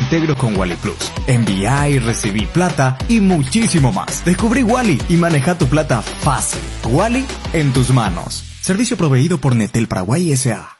integro con Wally Plus. Envía y recibí plata y muchísimo más. Descubrí Wally y maneja tu plata fácil. Wally en tus manos. Servicio proveído por Netel Paraguay S.A.